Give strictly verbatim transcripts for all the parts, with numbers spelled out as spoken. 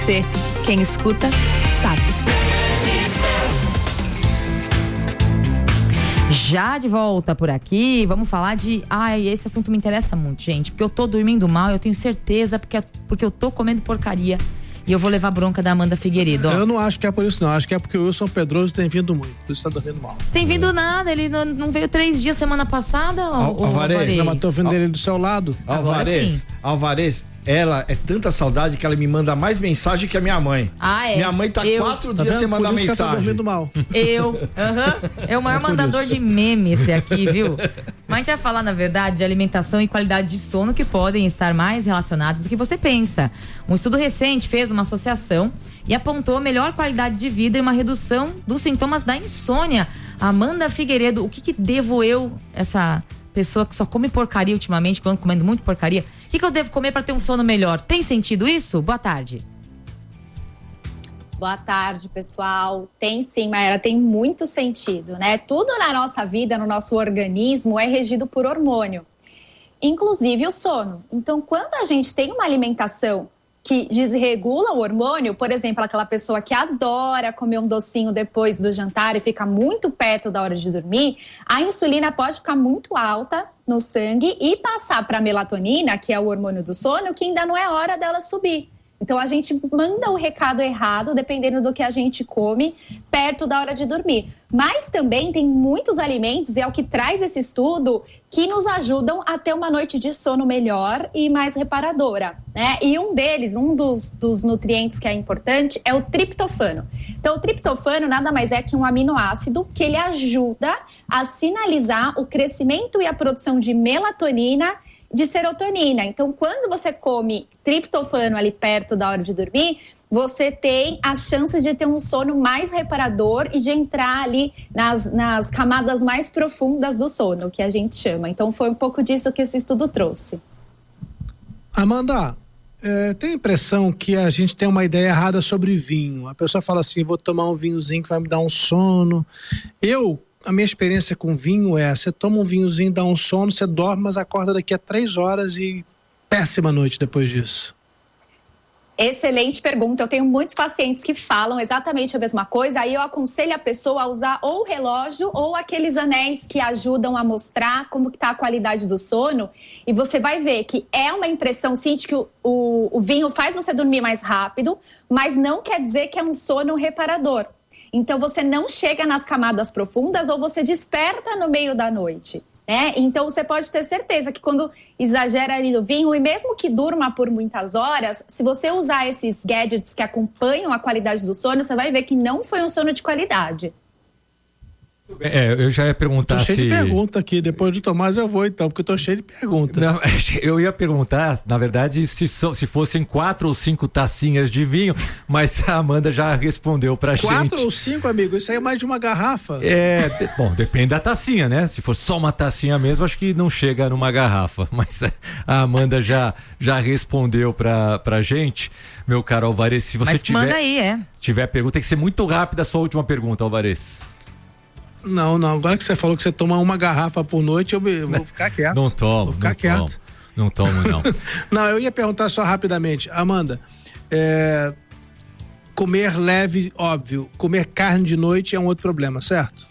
Você, quem escuta, sabe. Já de volta por aqui, vamos falar de... Ai, esse assunto me interessa muito, gente, porque eu tô dormindo mal, eu tenho certeza, porque, porque eu tô comendo porcaria. E eu vou levar bronca da Amanda Figueiredo, ó. Eu não acho que é por isso, não. Acho que é porque o Wilson Pedroso tem vindo muito. Por isso tá dormindo mal. Tem vindo nada, ele não, não veio três dias semana passada, Al, o, Alvarez. Alvarez. Não, mas tô vendo Al, ele do seu lado. Alvarez, Alvarez, ela é tanta saudade que ela me manda mais mensagem que a minha mãe. Ah, é? Minha mãe tá eu, quatro tá dias sem mandar por isso mensagem. Que eu tô dormindo mal. Eu, aham. Uh-huh, é o maior é mandador isso. de meme esse aqui, viu? Mas a gente vai falar, na verdade, de alimentação e qualidade de sono que podem estar mais relacionados do que você pensa. Um estudo recente fez uma associação e apontou melhor qualidade de vida e uma redução dos sintomas da insônia. Amanda Figueiredo, o que que devo eu, essa pessoa que só come porcaria ultimamente, quando comendo muito porcaria, o que que eu devo comer para ter um sono melhor? Tem sentido isso? Boa tarde. Boa tarde, pessoal. Tem sim, Maera, tem muito sentido, né? Tudo na nossa vida, no nosso organismo, é regido por hormônio, inclusive o sono. Então, quando a gente tem uma alimentação que desregula o hormônio, por exemplo, aquela pessoa que adora comer um docinho depois do jantar e fica muito perto da hora de dormir, a insulina pode ficar muito alta no sangue e passar para a melatonina, que é o hormônio do sono, que ainda não é hora dela subir. Então, a gente manda o recado errado, dependendo do que a gente come, perto da hora de dormir. Mas também tem muitos alimentos, e é o que traz esse estudo, que nos ajudam a ter uma noite de sono melhor e mais reparadora, né? E um deles, um dos, dos nutrientes que é importante, é o triptofano. Então, o triptofano nada mais é que um aminoácido que ele ajuda a sinalizar o crescimento e a produção de melatonina, de serotonina. Então, quando você come triptofano ali perto da hora de dormir, você tem as chances de ter um sono mais reparador e de entrar ali nas, nas camadas mais profundas do sono, que a gente chama. Então, foi um pouco disso que esse estudo trouxe. Amanda, é, tem a impressão que a gente tem uma ideia errada sobre vinho. A pessoa fala assim, vou tomar um vinhozinho que vai me dar um sono. Eu... A minha experiência com vinho é, você toma um vinhozinho, dá um sono, você dorme, mas acorda daqui a três horas e péssima noite depois disso. Excelente pergunta. Eu tenho muitos pacientes que falam exatamente a mesma coisa. Aí eu aconselho a pessoa a usar ou o relógio ou aqueles anéis que ajudam a mostrar como que tá a qualidade do sono. E você vai ver que é uma impressão, sim, de que o, o, o vinho faz você dormir mais rápido, mas não quer dizer que é um sono reparador. Então, você não chega nas camadas profundas ou você desperta no meio da noite, né? Então, você pode ter certeza que quando exagera ali no vinho, e mesmo que durma por muitas horas, se você usar esses gadgets que acompanham a qualidade do sono, você vai ver que não foi um sono de qualidade. É, eu já ia perguntar tô cheio se... de pergunta aqui, depois do Tomás eu vou então, porque eu tô cheio de pergunta. Não, eu ia perguntar, na verdade, se, so, se fossem quatro ou cinco tacinhas de vinho, mas a Amanda já respondeu pra quatro gente. Quatro ou cinco, amigo? Isso aí é mais de uma garrafa. É, bom, depende da tacinha, né? Se for só uma tacinha mesmo, acho que não chega numa garrafa, mas a Amanda já, já respondeu pra, pra gente. Meu caro Alvarez, se você mas tiver, manda aí, é. tiver pergunta, tem que ser muito rápida a sua última pergunta, Alvarez. Não, não, agora que você falou que você toma uma garrafa por noite, eu vou ficar quieto. Não tomo, vou ficar não quieto. Tomo, não tomo, não. Não, eu ia perguntar só rapidamente, Amanda, é, comer leve, óbvio, comer carne de noite é um outro problema, certo?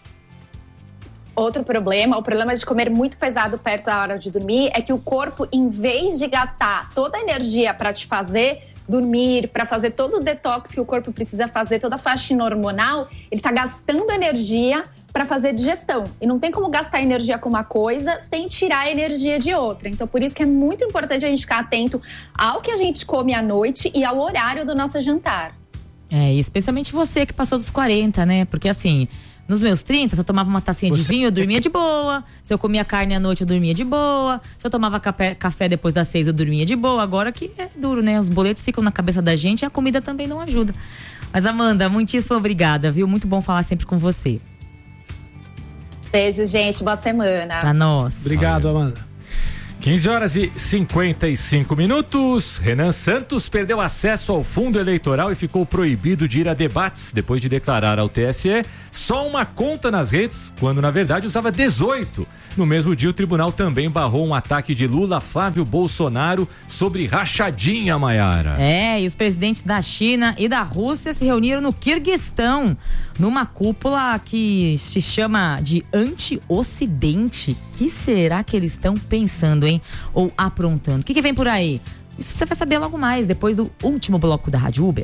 Outro problema, o problema de comer muito pesado perto da hora de dormir é que o corpo, em vez de gastar toda a energia para te fazer dormir, para fazer todo o detox que o corpo precisa fazer, toda a faxina hormonal, ele está gastando energia para fazer digestão. E não tem como gastar energia com uma coisa sem tirar a energia de outra. Então, por isso que é muito importante a gente ficar atento ao que a gente come à noite e ao horário do nosso jantar. É, especialmente você que passou dos quarenta, né? Porque assim, nos meus trinta, se eu tomava uma tacinha você... de vinho, eu dormia de boa. Se eu comia carne à noite, eu dormia de boa. Se eu tomava café, café depois das seis, eu dormia de boa. Agora que é duro, né? Os boletos ficam na cabeça da gente e a comida também não ajuda. Mas, Amanda, muitíssimo obrigada, viu? Muito bom falar sempre com você. Beijo, gente. Boa semana. Pra nós. Obrigado, Amanda. quinze horas e cinquenta e cinco minutos. Renan Santos perdeu acesso ao fundo eleitoral e ficou proibido de ir a debates depois de declarar ao T S E só uma conta nas redes, quando na verdade usava dezoito. No mesmo dia, o tribunal também barrou um ataque de Lula a Flávio Bolsonaro sobre rachadinha, Maiara. É, e os presidentes da China e da Rússia se reuniram no Quirguistão, numa cúpula que se chama de anti-ocidente. O que será que eles estão pensando, hein? Ou aprontando? O que, que vem por aí? Isso você vai saber logo mais, depois do último bloco da Rádio Uber.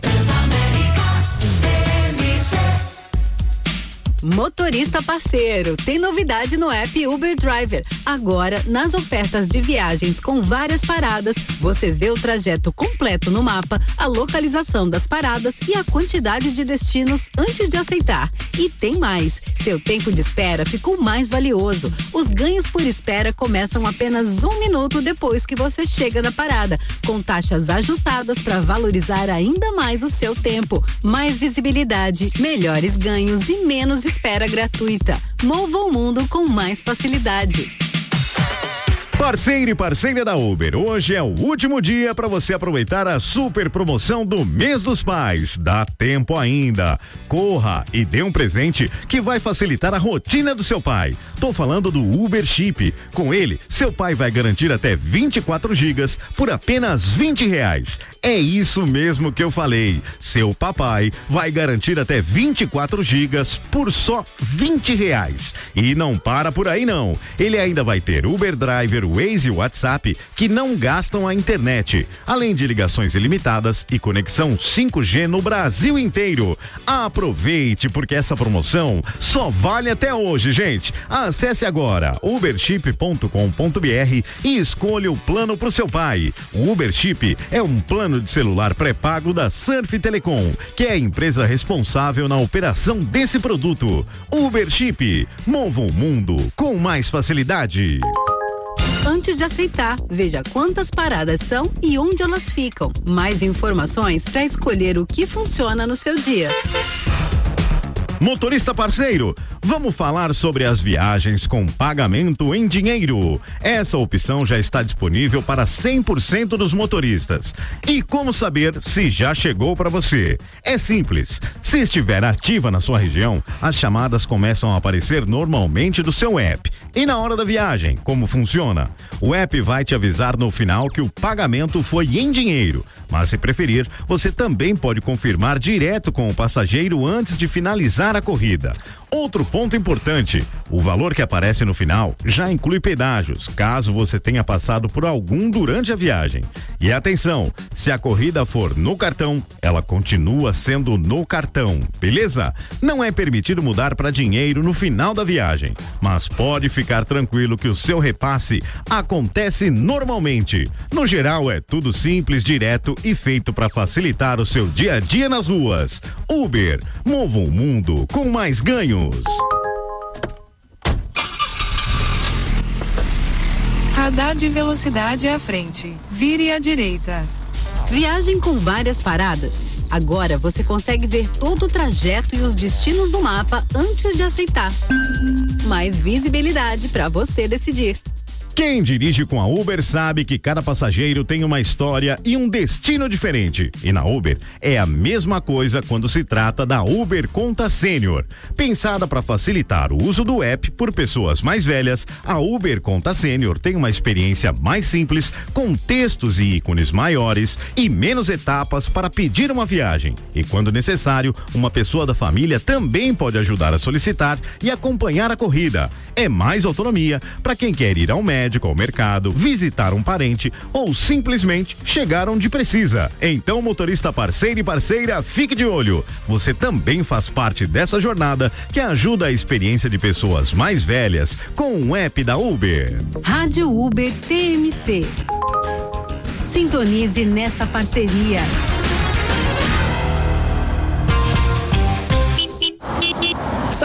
Motorista parceiro, tem novidade no app Uber Driver. Agora, nas ofertas de viagens com várias paradas, você vê o trajeto completo no mapa, a localização das paradas e a quantidade de destinos antes de aceitar. E tem mais, seu tempo de espera ficou mais valioso. Os ganhos por espera começam apenas um minuto depois que você chega na parada, com taxas ajustadas para valorizar ainda mais o seu tempo. Mais visibilidade, melhores ganhos e menos espera gratuita. Mova o mundo com mais facilidade. Parceiro e parceira da Uber, hoje é o último dia para você aproveitar a super promoção do mês dos pais. Dá tempo ainda. Corra e dê um presente que vai facilitar a rotina do seu pai. Tô falando do Uber Chip. Com ele, seu pai vai garantir até vinte e quatro gigas por apenas vinte reais. É isso mesmo que eu falei. Seu papai vai garantir até vinte e quatro gigas por só vinte reais. E não para por aí não. Ele ainda vai ter Uber Driver, Waze e WhatsApp que não gastam a internet, além de ligações ilimitadas e conexão cinco G no Brasil inteiro. Aproveite, porque essa promoção só vale até hoje, gente. Acesse agora uberchip ponto com ponto b r e escolha o plano pro seu pai. O Uber Chip é um plano de celular pré-pago da Surf Telecom, que é a empresa responsável na operação desse produto. Uber Chip, mova o mundo com mais facilidade. Antes de aceitar, veja quantas paradas são e onde elas ficam. Mais informações para escolher o que funciona no seu dia. Motorista parceiro, vamos falar sobre as viagens com pagamento em dinheiro. Essa opção já está disponível para cem por cento dos motoristas. E como saber se já chegou para você? É simples. Se estiver ativa na sua região, as chamadas começam a aparecer normalmente do seu app. E na hora da viagem, como funciona? O app vai te avisar no final que o pagamento foi em dinheiro. Mas se preferir, você também pode confirmar direto com o passageiro antes de finalizar a corrida. Outro ponto importante, o valor que aparece no final já inclui pedágios, caso você tenha passado por algum durante a viagem. E atenção, se a corrida for no cartão, ela continua sendo no cartão, beleza? Não é permitido mudar para dinheiro no final da viagem, mas pode ficar tranquilo que o seu repasse acontece normalmente. No geral, é tudo simples, direto e feito para facilitar o seu dia a dia nas ruas. Uber, mova o mundo com mais ganhos. Radar de velocidade à frente. Vire à direita. Viagem com várias paradas. Agora você consegue ver todo o trajeto e os destinos do mapa antes de aceitar. Mais visibilidade para você decidir. Quem dirige com a Uber sabe que cada passageiro tem uma história e um destino diferente. E na Uber é a mesma coisa quando se trata da Uber Conta Sênior. Pensada para facilitar o uso do app por pessoas mais velhas, a Uber Conta Sênior tem uma experiência mais simples, com textos e ícones maiores e menos etapas para pedir uma viagem. E quando necessário, uma pessoa da família também pode ajudar a solicitar e acompanhar a corrida. É mais autonomia para quem quer ir ao médico, ao mercado, visitar um parente ou simplesmente chegar onde precisa. Então, motorista parceiro e parceira, fique de olho. Você também faz parte dessa jornada que ajuda a experiência de pessoas mais velhas com o app da Uber. Rádio Uber T M C. Sintonize nessa parceria.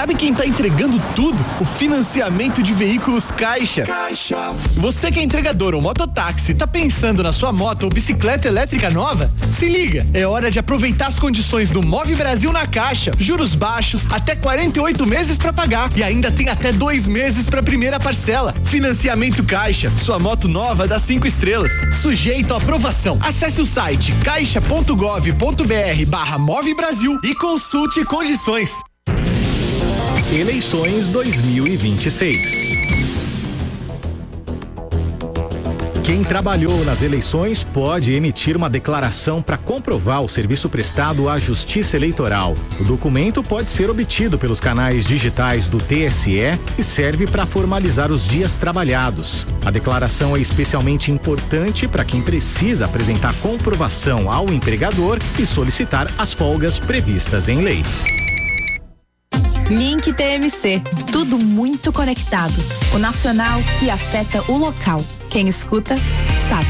sabe quem tá entregando tudo? O financiamento de veículos Caixa. Caixa. Você que é entregador ou mototáxi, tá pensando na sua moto ou bicicleta elétrica nova? Se liga, é hora de aproveitar as condições do Move Brasil na Caixa. Juros baixos, até quarenta e oito meses para pagar e ainda tem até dois meses para primeira parcela. Financiamento Caixa, sua moto nova dá cinco estrelas. Sujeito à aprovação. Acesse o site caixa ponto gov ponto br barra Move Brasil e consulte condições. Eleições dois mil e vinte e seis. Quem trabalhou nas eleições pode emitir uma declaração para comprovar o serviço prestado à Justiça Eleitoral. O documento pode ser obtido pelos canais digitais do T S E e serve para formalizar os dias trabalhados. A declaração é especialmente importante para quem precisa apresentar comprovação ao empregador e solicitar as folgas previstas em lei. Link T M C, tudo muito conectado. O nacional que afeta o local. Quem escuta, sabe.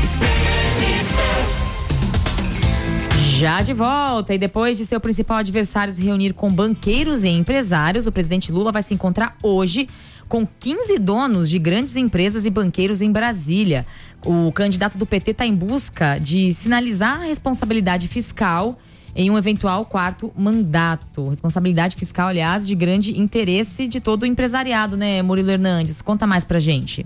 Já de volta, e depois de seu principal adversário se reunir com banqueiros e empresários, o presidente Lula vai se encontrar hoje com quinze donos de grandes empresas e banqueiros em Brasília. O candidato do P T está em busca de sinalizar a responsabilidade fiscal em um eventual quarto mandato. Responsabilidade fiscal, aliás, de grande interesse de todo o empresariado, né, Murilo Hernandes? Conta mais pra gente.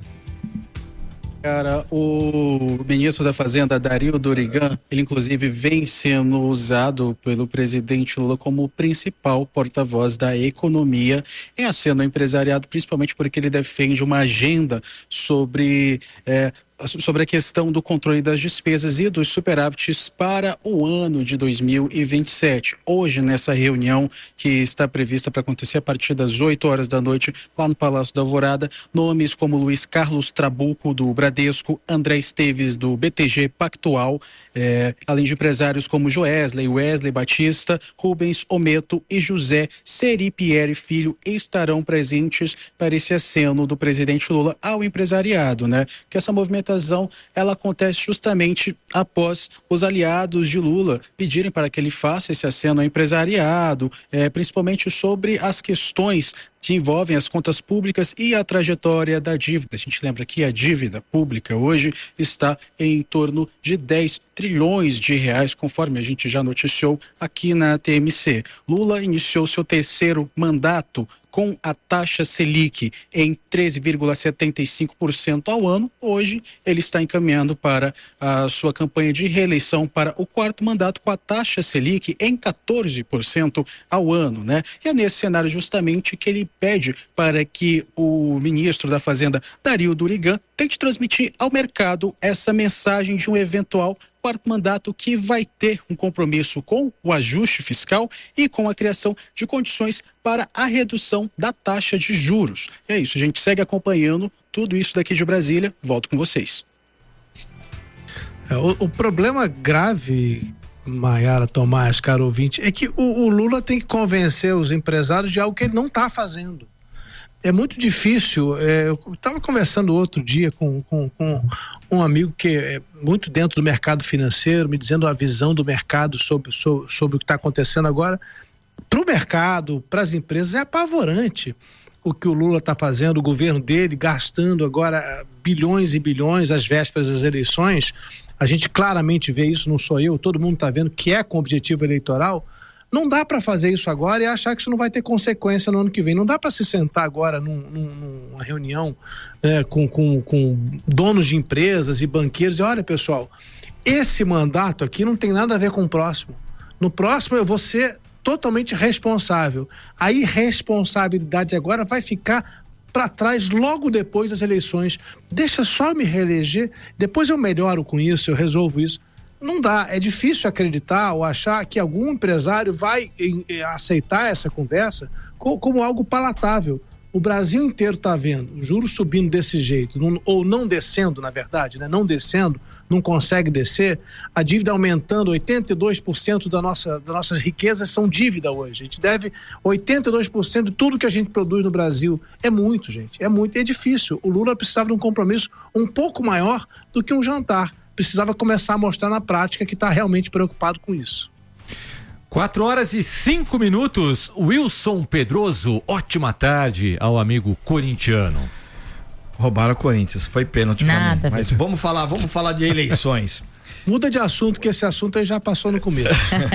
Cara, o ministro da Fazenda, Dario Dorigan, ele inclusive vem sendo usado pelo presidente Lula como o principal porta-voz da economia em aceno ao empresariado, principalmente porque ele defende uma agenda sobre... É, sobre a questão do controle das despesas e dos superávites para o ano de dois mil e vinte e sete. Hoje, nessa reunião que está prevista para acontecer a partir das oito horas da noite, lá no Palácio da Alvorada, nomes como Luiz Carlos Trabuco, do Bradesco, André Esteves, do B T G Pactual, eh, além de empresários como Joesley, Wesley Batista, Rubens Ometo e José Seripieri Filho estarão presentes para esse aceno do presidente Lula ao empresariado, né? Que essa movimentação ela acontece justamente após os aliados de Lula pedirem para que ele faça esse aceno ao empresariado, é, principalmente sobre as questões que envolvem as contas públicas e a trajetória da dívida. A gente lembra que a dívida pública hoje está em torno de dez trilhões de reais, conforme a gente já noticiou aqui na T M C. Lula iniciou seu terceiro mandato com a taxa Selic em treze vírgula setenta e cinco por cento ao ano. Hoje ele está encaminhando para a sua campanha de reeleição para o quarto mandato com a taxa Selic em quatorze por cento ao ano, né? E é nesse cenário justamente que ele pede para que o ministro da Fazenda, Dario Dorigan, tente transmitir ao mercado essa mensagem de um eventual quarto mandato que vai ter um compromisso com o ajuste fiscal e com a criação de condições para a redução da taxa de juros. É isso, a gente segue acompanhando tudo isso daqui de Brasília. Volto com vocês. É, o, o problema grave, Maiara, Tomás, caro ouvinte, é que o, o Lula tem que convencer os empresários de algo que ele não está fazendo. É muito difícil. É, eu estava conversando outro dia com, com, com um amigo que é muito dentro do mercado financeiro, me dizendo a visão do mercado sobre, sobre, sobre o que está acontecendo agora. Para o mercado, para as empresas, é apavorante o que o Lula está fazendo, o governo dele gastando agora bilhões e bilhões às vésperas das eleições. A gente claramente vê isso, não sou eu, todo mundo está vendo que é com objetivo eleitoral. Não dá para fazer isso agora e achar que isso não vai ter consequência no ano que vem. Não dá para se sentar agora num, num, numa reunião é, com, com, com donos de empresas e banqueiros e olha, pessoal, esse mandato aqui não tem nada a ver com o próximo. No próximo eu vou ser totalmente responsável. A irresponsabilidade agora vai ficar para trás logo depois das eleições. Deixa só me reeleger, depois eu melhoro com isso, eu resolvo isso. Não dá, é difícil acreditar ou achar que algum empresário vai em, em, aceitar essa conversa como, como algo palatável. O Brasil inteiro está vendo juros subindo desse jeito, não, ou não descendo, na verdade, né? Não descendo, não consegue descer, a dívida aumentando, oitenta e dois por cento da nossa, das nossas riquezas são dívida hoje. A gente deve oitenta e dois por cento de tudo que a gente produz no Brasil. É muito, gente, é muito, é difícil. O Lula precisava de um compromisso um pouco maior do que um jantar. Precisava começar a mostrar na prática que está realmente preocupado com isso. Quatro horas e cinco minutos. Wilson Pedroso, ótima tarde ao amigo corintiano. Roubaram o Corinthians, foi pênalti. Nada. Mas Victor. vamos falar, vamos falar de eleições. Muda de assunto, que esse assunto aí já passou no começo.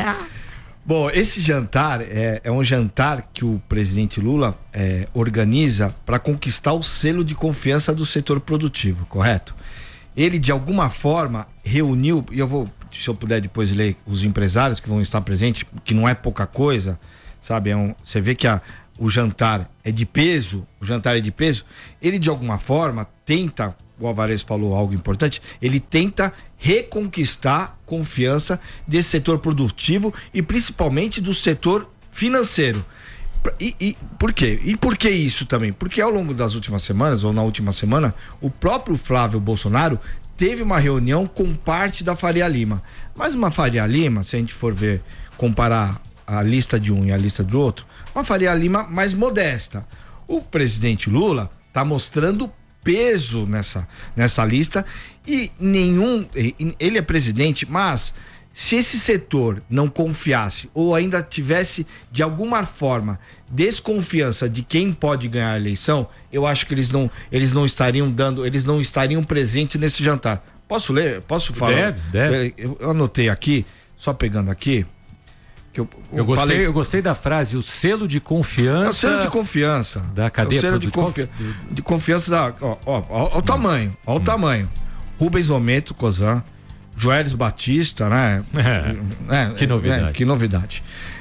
Bom, esse jantar é, é um jantar que o presidente Lula é, organiza para conquistar o selo de confiança do setor produtivo, correto? Ele, de alguma forma, reuniu, e eu vou, se eu puder depois ler os empresários que vão estar presentes, que não é pouca coisa, sabe? É um, você vê que a, o jantar é de peso, o jantar é de peso. Ele, de alguma forma, tenta, o Alvarez falou algo importante, ele tenta reconquistar confiança desse setor produtivo e principalmente do setor financeiro. E, e por quê? E por que isso também? Porque ao longo das últimas semanas, ou na última semana, o próprio Flávio Bolsonaro teve uma reunião com parte da Faria Lima. Mas uma Faria Lima, se a gente for ver, comparar a lista de um e a lista do outro, uma Faria Lima mais modesta. O presidente Lula está mostrando peso nessa, nessa lista e nenhum, ele é presidente, mas se esse setor não confiasse ou ainda tivesse de alguma forma desconfiança de quem pode ganhar a eleição, eu acho que eles não, eles não estariam dando, eles não estariam presentes nesse jantar. Posso ler? Posso falar? Deve, deve. Eu, eu anotei aqui, só pegando aqui. Que eu, eu, eu, gostei, falei... eu gostei da frase, o selo de confiança. É o selo de confiança. Da cadeia é o selo de, confi... de confiança da. Ó, ó, ó, ó o tamanho, ó o hum. tamanho. Rubens Ometo, Cozan, Joelis Batista, né? É, que novidade. É, que novidade.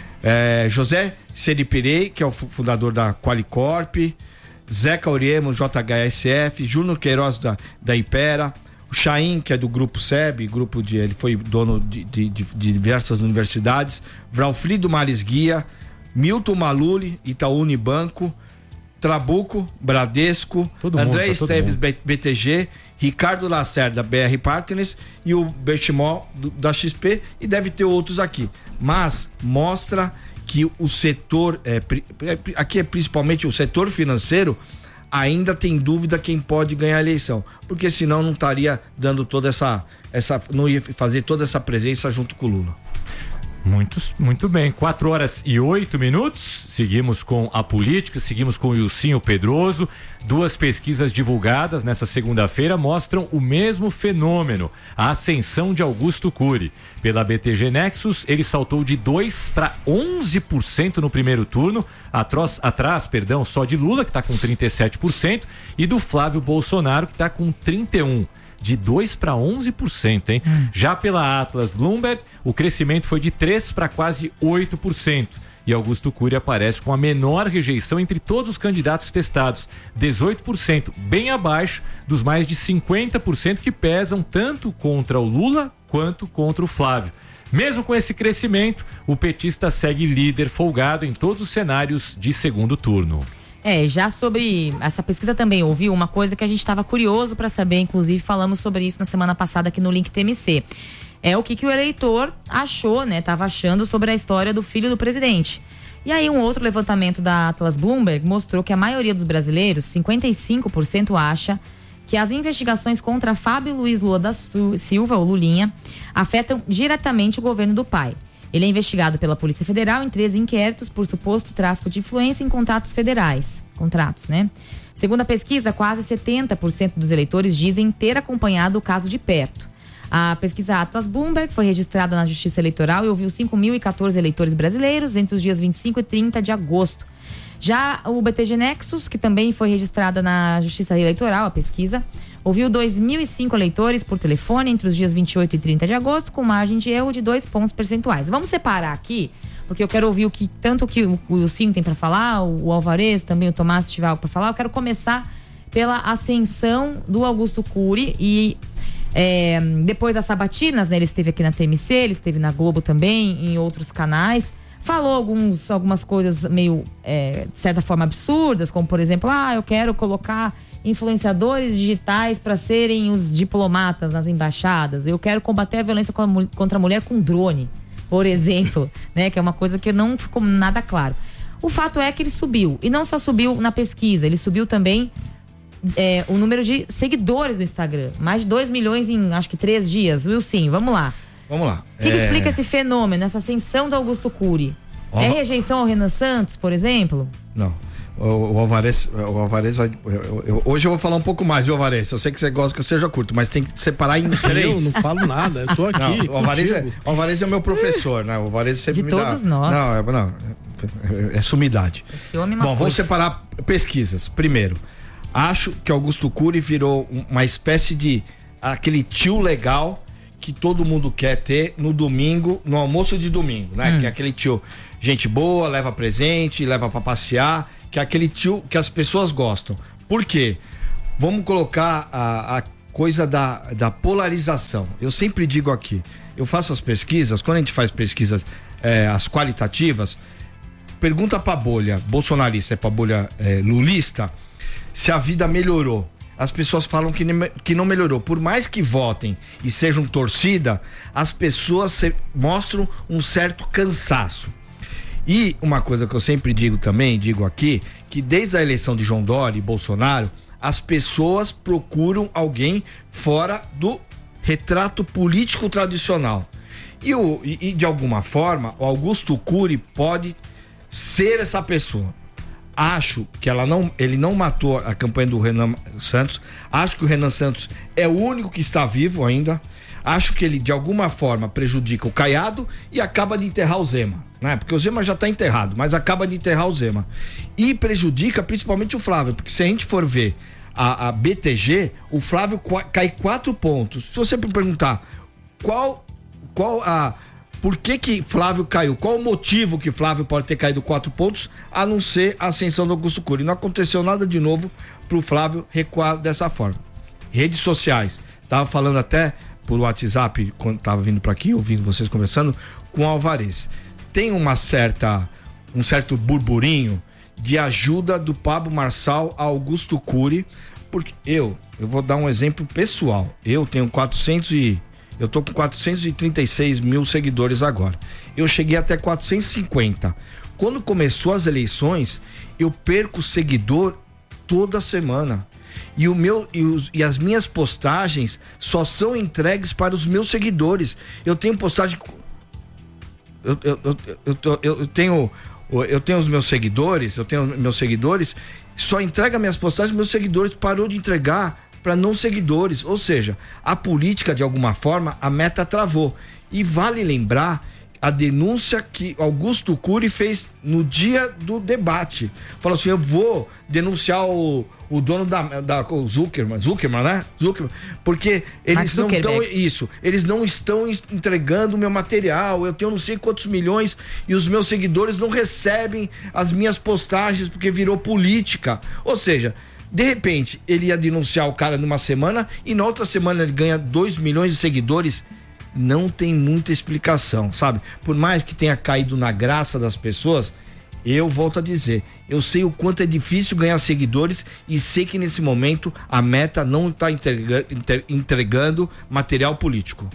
É, José Seripirei, que é o fundador da Qualicorp, Zeca Oriemo, J H S F, Júnior Queiroz da, da Ipera, o Chaim, que é do Grupo S E B, grupo de, ele foi dono de, de, de, de diversas universidades, Vralfrido Mares Guia, Milton Maluli, Itaú Unibanco, Trabuco, Bradesco, todo André mundo, Esteves, B T G, Ricardo Lacerda, B R Partners e o Benchimol da X P, e deve ter outros aqui. Mas mostra que o setor, é, aqui é principalmente o setor financeiro, ainda tem dúvida quem pode ganhar a eleição, porque senão não estaria dando toda essa, essa não ia fazer toda essa presença junto com o Lula. Muito, muito bem, quatro horas e oito minutos, seguimos com a política, seguimos com o Ilcinho Pedroso. Duas pesquisas divulgadas nessa segunda-feira mostram o mesmo fenômeno, a ascensão de Augusto Cury. Pela B T G Nexus, ele saltou de dois para onze por cento no primeiro turno, atrás, atrás perdão, só de Lula, que está com trinta e sete por cento, e do Flávio Bolsonaro, que está com trinta e um por cento. De dois para onze por cento, hein? Hum. Já pela Atlas Bloomberg, o crescimento foi de três para quase oito por cento. E Augusto Cury aparece com a menor rejeição entre todos os candidatos testados, dezoito por cento, bem abaixo dos mais de cinquenta por cento que pesam tanto contra o Lula quanto contra o Flávio. Mesmo com esse crescimento, o petista segue líder folgado em todos os cenários de segundo turno. É, já sobre essa pesquisa também ouviu uma coisa que a gente estava curioso para saber, inclusive falamos sobre isso na semana passada aqui no Link T M C. É o que, que o eleitor achou, né? Tava achando sobre a história do filho do presidente. E aí um outro levantamento da Atlas Bloomberg mostrou que a maioria dos brasileiros, cinquenta e cinco por cento, acha que as investigações contra Fábio Luiz Lula da Silva, ou Lulinha, afetam diretamente o governo do pai. Ele é investigado pela Polícia Federal em treze inquéritos por suposto tráfico de influência em contratos federais. Contratos, né? Segundo a pesquisa, quase setenta por cento dos eleitores dizem ter acompanhado o caso de perto. A pesquisa Atlas Bloomberg foi registrada na Justiça Eleitoral e ouviu cinco mil e quatorze eleitores brasileiros entre os dias vinte e cinco e trinta de agosto. Já o B T G Nexus, que também foi registrada na Justiça Eleitoral, a pesquisa, ouviu dois mil e cinco eleitores por telefone entre os dias vinte e oito e trinta de agosto, com margem de erro de dois pontos percentuais. Vamos separar aqui, porque eu quero ouvir o que tanto que o Ilcinho tem para falar, o Alvarez, também o Tomás, se tiver algo para falar. Eu quero começar pela ascensão do Augusto Cury e é, depois das sabatinas, né, ele esteve aqui na T M C, ele esteve na Globo também, em outros canais. Falou alguns, algumas coisas meio, é, de certa forma, absurdas, como, por exemplo, ah, eu quero colocar influenciadores digitais para serem os diplomatas nas embaixadas. Eu quero combater a violência contra a mulher com drone, por exemplo, né? Que é uma coisa que não ficou nada claro. O fato é que ele subiu. E não só subiu na pesquisa, ele subiu também é, o número de seguidores no Instagram. Mais de dois milhões em, acho que, três dias. Wilson, vamos lá. Vamos lá. O que, que explica esse fenômeno, essa ascensão do Augusto Cury? Ó. É rejeição ao Renan Santos, por exemplo? Não. O, o Alvarez, o Alvarez vai. Eu, eu, hoje eu vou falar um pouco mais, viu, Alvarez? Eu sei que você gosta que eu seja curto, mas tem que separar em três. Eu não falo nada, eu tô aqui. Não, o, Alvarez é, o Alvarez é o meu professor, né? O Alvarez sempre De me todos dá. nós. Não, é, não, é, é sumidade. Esse homem é Bom, uma vamos coisa. separar pesquisas. Primeiro, acho que Augusto Cury virou uma espécie de aquele tio legal que todo mundo quer ter no domingo, no almoço de domingo, né? Hum. Que é aquele tio, gente boa, leva presente, leva pra passear, que é aquele tio que as pessoas gostam. Por quê? Vamos colocar a, a coisa da, da polarização. Eu sempre digo aqui, eu faço as pesquisas, quando a gente faz pesquisas, é, as qualitativas, pergunta pra bolha bolsonarista, é pra bolha é, lulista, se a vida melhorou. As pessoas falam que, ne- que não melhorou. Por mais que votem e sejam torcida, as pessoas se- mostram um certo cansaço. E uma coisa que eu sempre digo também, digo aqui, que desde a eleição de João Dória e Bolsonaro, as pessoas procuram alguém fora do retrato político tradicional. E, o, e, e de alguma forma, o Augusto Cury pode ser essa pessoa. Acho que ela não, ele não matou a campanha do Renan Santos. Acho que o Renan Santos é o único que está vivo ainda. Acho que ele de alguma forma prejudica o Caiado e acaba de enterrar o Zema, né? Porque o Zema já está enterrado, mas acaba de enterrar o Zema. E prejudica principalmente o Flávio, porque se a gente for ver a, a B T G, o Flávio qua- cai quatro pontos. Se você me perguntar qual, qual a por que que Flávio caiu? Qual o motivo que Flávio pode ter caído quatro pontos, a não ser a ascensão do Augusto Cury? Não aconteceu nada de novo pro Flávio recuar dessa forma. Redes sociais. Tava falando até por WhatsApp, quando tava vindo para aqui, ouvindo vocês conversando, com o Alvarez. Tem uma certa, um certo burburinho de ajuda do Pablo Marçal a Augusto Cury, porque eu, eu vou dar um exemplo pessoal. Eu tenho quatrocentos e Eu tô com quatrocentos e trinta e seis mil seguidores agora. Eu cheguei até quatrocentos e cinquenta. Quando começou as eleições, eu perco seguidor toda semana. E, o meu, e, os, e as minhas postagens só são entregues para os meus seguidores. Eu tenho postagem. Eu, eu, eu, eu, eu, eu tenho. Eu tenho os meus seguidores, eu tenho meus seguidores, só entrega minhas postagens, meus seguidores parou de entregar para não seguidores, ou seja, a política de alguma forma, a meta travou. E vale lembrar a denúncia que Augusto Cury fez no dia do debate. Falou assim, eu vou denunciar o, o dono da, da o Zuckerman, Zuckerman, né? Zuckerman, porque eles não estão isso, eles não estão entregando o meu material, eu tenho não sei quantos milhões e os meus seguidores não recebem as minhhas postagens porque virou política. Ou seja, de repente, ele ia denunciar o cara numa semana e na outra semana ele ganha dois milhões de seguidores. Não tem muita explicação, sabe? Por mais que tenha caído na graça das pessoas, eu volto a dizer, eu sei o quanto é difícil ganhar seguidores e sei que nesse momento a meta não está entrega, entregando material político.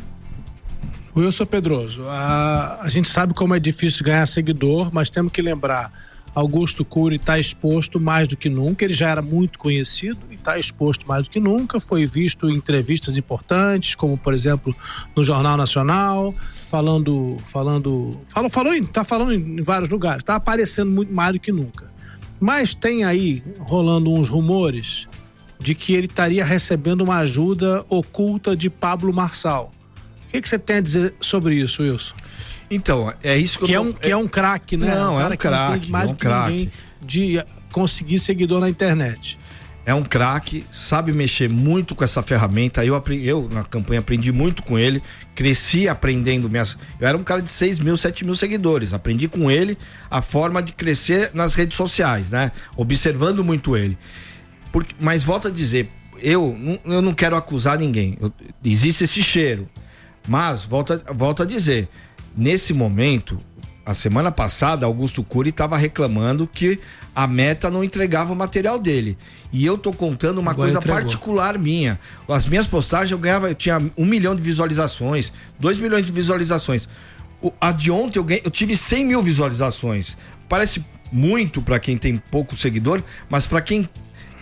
Wilson Pedroso, a, a gente sabe como é difícil ganhar seguidor, mas temos que lembrar, Augusto Cury está exposto mais do que nunca, ele já era muito conhecido e está exposto mais do que nunca, foi visto em entrevistas importantes, como por exemplo no Jornal Nacional, falando, falando, falou, falou em, tá falando em vários lugares, está aparecendo muito mais do que nunca. Mas tem aí rolando uns rumores de que ele estaria recebendo uma ajuda oculta de Pablo Marçal. O que, que você tem a dizer sobre isso, Wilson? Então, é isso que, que eu é um Que é um craque, né? Não, um é um craque, mais é um do que ninguém de conseguir seguidor na internet. É um craque, sabe mexer muito com essa ferramenta. Eu, aprendi, eu, na campanha, aprendi muito com ele, cresci aprendendo. Minhas, eu era um cara de seis mil, sete mil seguidores. Aprendi com ele a forma de crescer nas redes sociais, né? Observando muito ele. Porque, mas volto a dizer, eu, eu não quero acusar ninguém. Eu, existe esse cheiro. Mas, volto a, volto a dizer, nesse momento, a semana passada, Augusto Cury estava reclamando que a Meta não entregava o material dele. E eu tô contando uma Agora coisa entregou. particular minha. As minhas postagens eu ganhava, eu tinha um milhão de visualizações, dois milhões de visualizações. O, a de ontem eu, ganhei, eu tive cem mil visualizações. Parece muito para quem tem pouco seguidor, mas para quem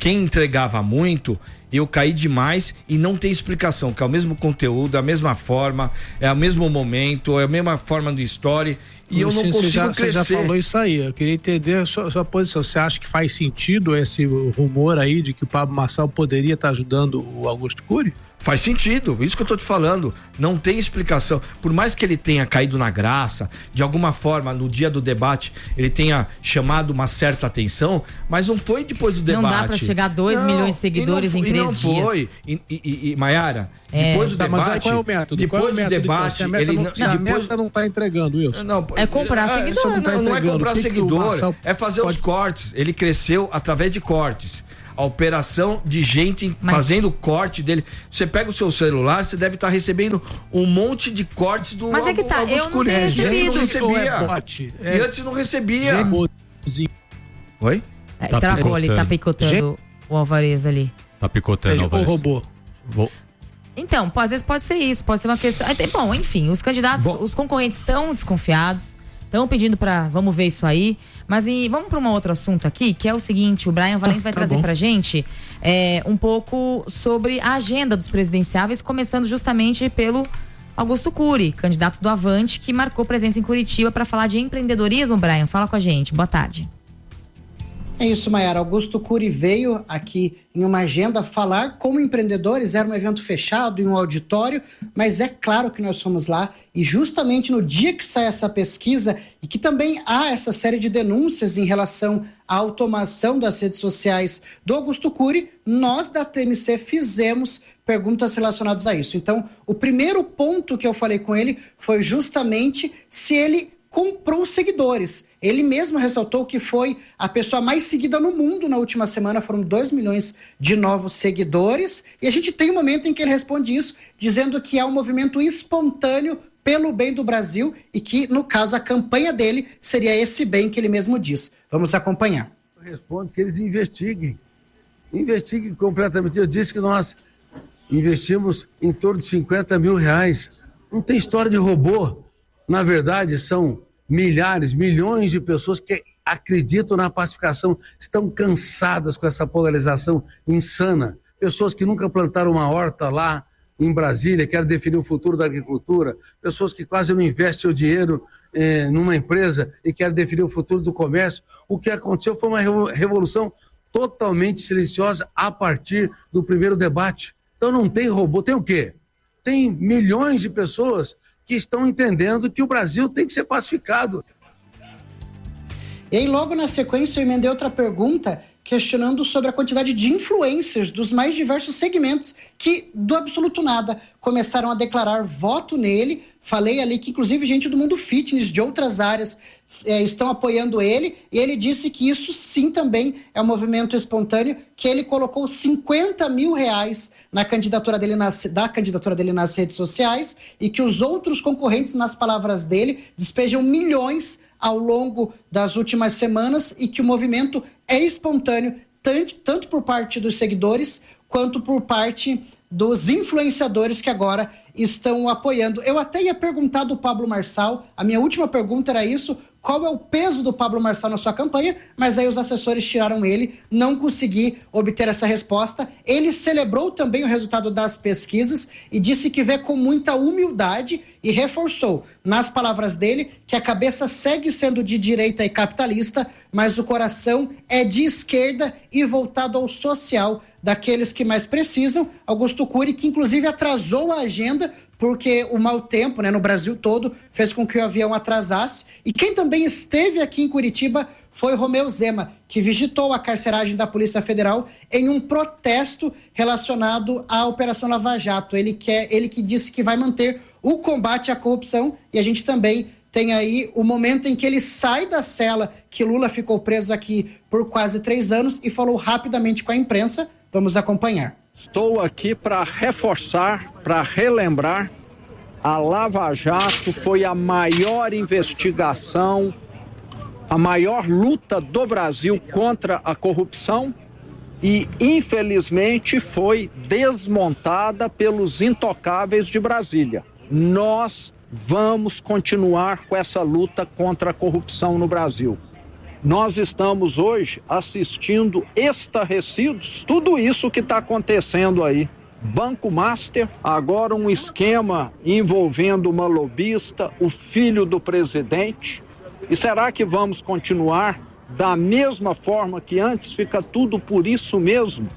quem entregava muito, eu caí demais e não tem explicação, que é o mesmo conteúdo, a mesma forma, é o mesmo momento, é a mesma forma do story e eu não consigo você já, crescer. Você já falou isso aí, eu queria entender a sua, a sua posição. Você acha que faz sentido esse rumor aí de que o Pablo Marçal poderia estar ajudando o Augusto Cury? Faz sentido, isso que eu tô te falando, não tem explicação, por mais que ele tenha caído na graça, de alguma forma no dia do debate ele tenha chamado uma certa atenção, mas não foi depois do debate. Não dá pra chegar a dois milhões de seguidores não, em três não dias. Não foi, e, e, e, e Maiara, é, depois do tá, debate, mas qual é o método? depois qual é o método do debate, de ele ele não, não, a depois... meta não tá entregando, Wilson. Não, é comprar é, seguidor. Não, tá não é comprar que seguidor, que é fazer pode... os cortes, ele cresceu através de cortes. A operação de gente Mas... fazendo corte dele. Você pega o seu celular, você deve estar recebendo um monte de cortes do Mas é que tá, eu não tenho Gente não recebia. É e antes não recebia. Gemozinho. Oi? É, Tá travou picotando. ali, tá picotando Gente... o Alvarez ali. Tá picotando o O Alvarez. robô. Vou... Então, às vezes pode ser isso, pode ser uma questão. Bom, enfim, os candidatos, Bom. os concorrentes estão desconfiados, estão pedindo pra. Vamos ver isso aí. Mas e, vamos para um outro assunto aqui, que é o seguinte: o Brian Valente vai tá trazer bom. pra gente é, um pouco sobre a agenda dos presidenciáveis, começando justamente pelo Augusto Cury, candidato do Avante, que marcou presença em Curitiba para falar de empreendedorismo. Brian, fala com a gente. Boa tarde. É isso, Maiara. Augusto Cury veio aqui em uma agenda falar como empreendedores. Era um evento fechado, em um auditório, mas é claro que nós fomos lá e justamente no dia que sai essa pesquisa e que também há essa série de denúncias em relação à automação das redes sociais do Augusto Cury, nós da T M C fizemos perguntas relacionadas a isso. Então, o primeiro ponto que eu falei com ele foi justamente se ele comprou seguidores. Ele mesmo ressaltou que foi a pessoa mais seguida no mundo na última semana, foram dois milhões de novos seguidores, e a gente tem um momento em que ele responde isso, dizendo que é um movimento espontâneo pelo bem do Brasil e que, no caso, a campanha dele seria esse bem que ele mesmo diz. Vamos acompanhar. Eu respondo que eles investiguem. Investiguem completamente. Eu disse que nós investimos em torno de cinquenta mil reais. Não tem história de robô. Na verdade, são milhares, milhões de pessoas que acreditam na pacificação, estão cansadas com essa polarização insana. Pessoas que nunca plantaram uma horta lá em Brasília, querem definir o futuro da agricultura. Pessoas que quase não investem o dinheiro eh, numa empresa e querem definir o futuro do comércio. O que aconteceu foi uma revolução totalmente silenciosa a partir do primeiro debate. Então não tem robô, tem o quê? Tem milhões de pessoas que estão entendendo que o Brasil tem que ser pacificado. E aí, logo na sequência, eu emendei outra pergunta questionando sobre a quantidade de influencers dos mais diversos segmentos que, do absoluto nada, começaram a declarar voto nele. Falei ali que, inclusive, gente do mundo fitness, de outras áreas, é, estão apoiando ele. E ele disse que isso, sim, também é um movimento espontâneo, que ele colocou cinquenta mil reais na candidatura dele nas, da candidatura dele nas redes sociais e que os outros concorrentes, nas palavras dele, despejam milhões ao longo das últimas semanas e que o movimento é espontâneo, tanto, tanto por parte dos seguidores quanto por parte dos influenciadores que agora estão apoiando. Eu até ia perguntar do Pablo Marçal, a minha última pergunta era isso, qual é o peso do Pablo Marçal na sua campanha, mas aí os assessores tiraram ele, não consegui obter essa resposta. Ele celebrou também o resultado das pesquisas e disse que vê com muita humildade e reforçou, nas palavras dele, que a cabeça segue sendo de direita e capitalista, mas o coração é de esquerda e voltado ao social daqueles que mais precisam. Augusto Cury, que inclusive atrasou a agenda, porque o mau tempo, né, no Brasil todo fez com que o avião atrasasse. E quem também esteve aqui em Curitiba foi Romeu Zema, que visitou a carceragem da Polícia Federal em um protesto relacionado à Operação Lava Jato. Ele, quer, ele que disse que vai manter o combate à corrupção, e a gente também tem aí o momento em que ele sai da cela, que Lula ficou preso aqui por quase três anos, e falou rapidamente com a imprensa. Vamos acompanhar. Estou aqui para reforçar, para relembrar, a Lava Jato foi a maior investigação, a maior luta do Brasil contra a corrupção e, infelizmente, foi desmontada pelos intocáveis de Brasília. Nós vamos continuar com essa luta contra a corrupção no Brasil. nós estamos hoje assistindo estarrecidos tudo isso que está acontecendo aí. Banco Master, agora um esquema envolvendo uma lobista, o filho do presidente. E será que vamos continuar da mesma forma que antes? Fica tudo por isso mesmo?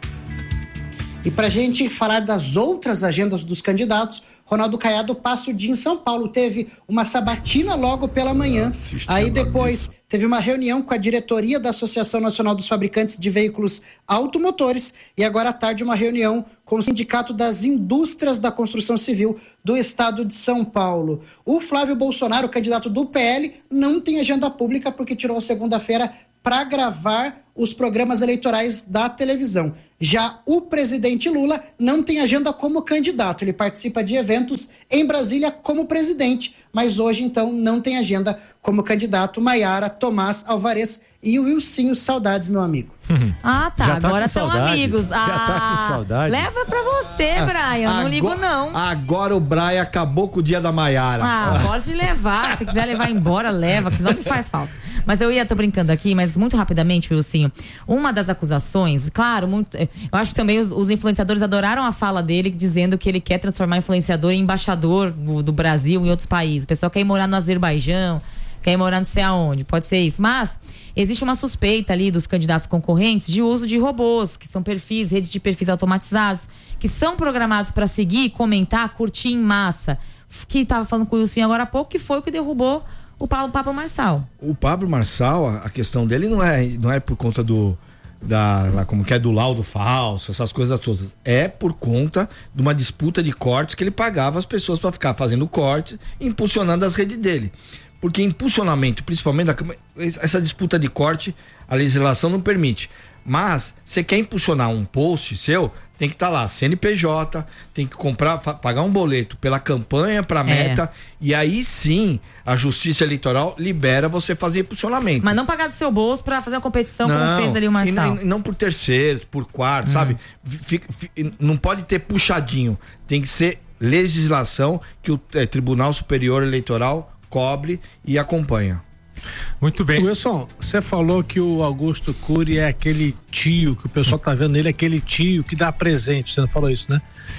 E para a gente falar das outras agendas dos candidatos, Ronaldo Caiado passa o dia em São Paulo. Teve uma sabatina logo pela manhã. Aí depois teve uma reunião com a diretoria da Associação Nacional dos Fabricantes de Veículos Automotores. E agora à tarde uma reunião com o Sindicato das Indústrias da Construção Civil do Estado de São Paulo. O Flávio Bolsonaro, candidato do P L, não tem agenda pública porque tirou a segunda-feira para gravar os programas eleitorais da televisão. Já o presidente Lula não tem agenda como candidato. Ele participa de eventos em Brasília como presidente, mas hoje, então, não tem agenda como candidato. Maiara, Tomás, Alvarez e o Wilsinho. Saudades, meu amigo. Ah, tá. tá Agora com são saudade. amigos. Já Ah, tá com saudade. Leva pra você, Brian. Não ligo, não. Agora o Brian acabou com o dia da Maiara. Ah, pode levar. Se quiser levar embora, leva, que não me faz falta. Mas eu ia, tô brincando aqui, mas muito rapidamente, Wilsinho. Uma das acusações, claro, muito, eu acho que também os, os influenciadores adoraram a fala dele, dizendo que ele quer transformar influenciador em embaixador do, do Brasil em outros países. O pessoal quer ir morar no Azerbaijão, quer ir morar não sei aonde, pode ser isso. Mas existe uma suspeita ali dos candidatos concorrentes de uso de robôs, que são perfis, redes de perfis automatizados, que são programados para seguir, comentar, curtir em massa. Que estava falando com o Wilson agora há pouco, que foi o que derrubou o Pablo Marçal. O Pablo Marçal, a questão dele não é, não é por conta do da, lá, como que é, do laudo falso, essas coisas todas. É por conta de uma disputa de cortes que ele pagava as pessoas para ficar fazendo cortes, impulsionando as redes dele. Porque impulsionamento, principalmente da, essa disputa de corte, a legislação não permite. Mas você quer impulsionar um post seu, tem que estar tá lá, C N P J, tem que comprar, pagar um boleto pela campanha, pra meta, é. E aí sim a Justiça Eleitoral libera você fazer impulsionamento. Mas não pagar do seu bolso pra fazer uma competição não, como fez ali o Marçal. E não, não por terceiros, por quartos, hum. sabe? Fica, fica, não pode ter puxadinho, tem que ser legislação que o é, Tribunal Superior Eleitoral cobre e acompanha. Muito bem. Wilson, você falou que o Augusto Cury é aquele tio, que o pessoal tá vendo nele, é aquele tio que dá presente, você não falou isso, né?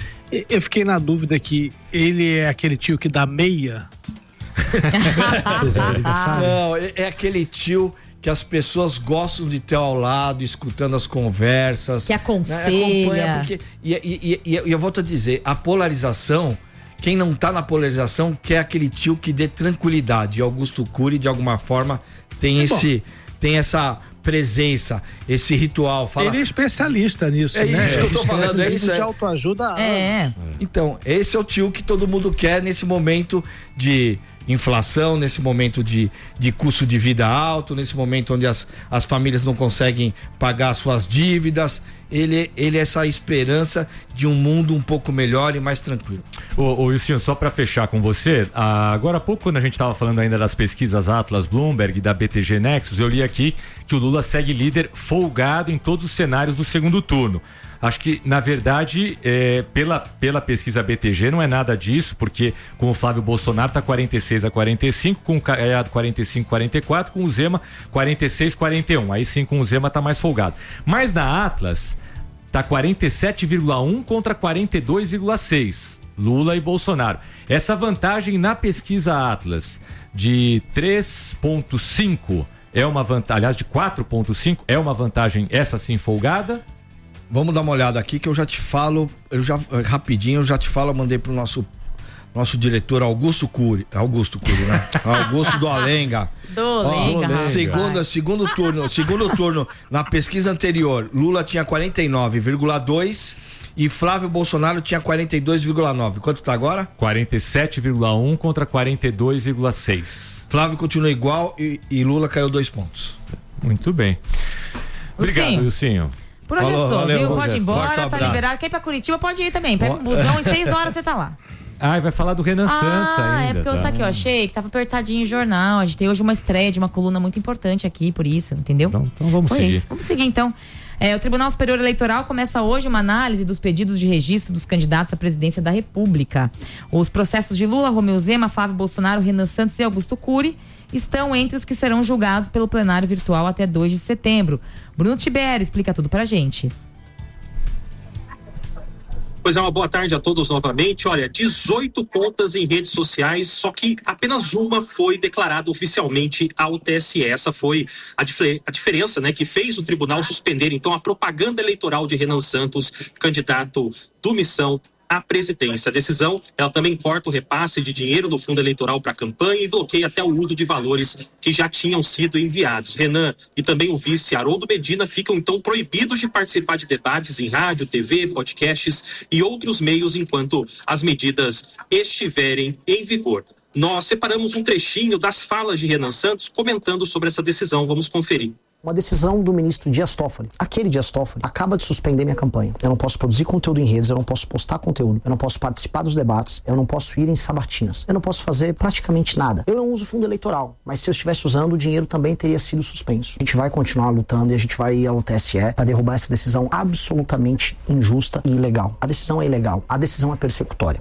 Eu fiquei na dúvida que ele é aquele tio que dá meia. Não, é aquele tio que as pessoas gostam de ter ao lado, escutando as conversas. Que aconselha. Né? Porque, e, e, e, e eu volto a dizer, a polarização, quem não tá na polarização quer aquele tio que dê tranquilidade. E Augusto Cury, de alguma forma, tem é esse, tem essa presença, esse ritual. Fala... Ele é especialista nisso, é né? Isso que eu tô falando, é isso. de autoajuda. É. Então, esse é o tio que todo mundo quer nesse momento de inflação, nesse momento de, de custo de vida alto, nesse momento onde as, as famílias não conseguem pagar suas dívidas. Ele, ele é essa esperança de um mundo um pouco melhor e mais tranquilo. Ô, ô Wilson, só para fechar com você, ah, agora há pouco, quando a gente estava falando ainda das pesquisas Atlas Bloomberg e da B T G Nexus, eu li aqui que o Lula segue líder folgado em todos os cenários do segundo turno. Acho que, na verdade, é, pela, pela pesquisa B T G não é nada disso, porque com o Flávio Bolsonaro tá quarenta e seis a quarenta e cinco, com o Caiado quarenta e cinco a quarenta e quatro, com o Zema quarenta e seis a quarenta e um. Aí sim, com o Zema tá mais folgado. Mas na Atlas tá quarenta e sete vírgula um contra quarenta e dois vírgula seis. Lula e Bolsonaro. Essa vantagem na pesquisa Atlas de três vírgula cinco é uma vantagem, aliás, de quatro vírgula cinco é uma vantagem, essa sim, folgada. Vamos dar uma olhada aqui que eu já te falo, eu já rapidinho eu já te falo, eu mandei pro nosso nosso diretor Augusto Cury, Augusto Cury, né? Augusto do Alenga. Do Alenga. Segundo, segundo turno, segundo turno, na pesquisa anterior, Lula tinha quarenta e nove vírgula dois e Flávio Bolsonaro tinha quarenta e dois vírgula nove. Quanto tá agora? quarenta e sete vírgula um contra quarenta e dois vírgula seis. Flávio continua igual e, e Lula caiu dois pontos. Muito bem. Obrigado, Wilsinho. Por hoje Falou, é só, valeu, viu? Pode ir embora, Forte tá abraço. Liberado. Quer ir pra Curitiba, pode ir também. Pega um busão, em seis horas você tá lá. Ah, vai falar do Renan ah, Santos ainda. Ah, é porque tá? eu, sabe que eu achei que tava apertadinho o jornal. A gente tem hoje uma estreia de uma coluna muito importante aqui, por isso, entendeu? Então, então vamos Foi seguir. Isso. Vamos seguir, então. É, o Tribunal Superior Eleitoral começa hoje uma análise dos pedidos de registro dos candidatos à presidência da República. Os processos de Lula, Romeu Zema, Flávio Bolsonaro, Renan Santos e Augusto Cury, estão entre os que serão julgados pelo plenário virtual até dois de setembro. Bruno Tibério explica tudo pra gente. Pois é, uma boa tarde a todos novamente. Olha, dezoito contas em redes sociais, só que apenas uma foi declarada oficialmente ao T S E. Essa foi a, dif- a diferença, né, que fez o tribunal suspender, então, a propaganda eleitoral de Renan Santos, candidato do Missão à presidência. A decisão, ela também corta o repasse de dinheiro do fundo eleitoral para a campanha e bloqueia até o uso de valores que já tinham sido enviados. Renan e também o vice Haroldo Medina ficam então proibidos de participar de debates em rádio, T V, podcasts e outros meios enquanto as medidas estiverem em vigor. Nós separamos um trechinho das falas de Renan Santos comentando sobre essa decisão. Vamos conferir. Uma decisão do ministro Dias Toffoli. Aquele Dias Toffoli acaba de suspender minha campanha. Eu não posso produzir conteúdo em redes, eu não posso postar conteúdo, eu não posso participar dos debates, eu não posso ir em sabatinas, eu não posso fazer praticamente nada. Eu não uso fundo eleitoral, mas se eu estivesse usando, o dinheiro também teria sido suspenso. A gente vai continuar lutando e a gente vai ir ao T S E para derrubar essa decisão absolutamente injusta e ilegal. A decisão é ilegal, a decisão é persecutória.